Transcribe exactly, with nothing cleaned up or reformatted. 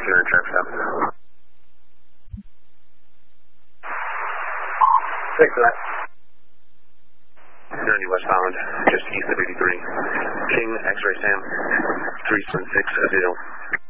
you're in traffic stop. Six to that. ninety westbound, just east of eighty-three. King, X-ray Sam, three seven six zero.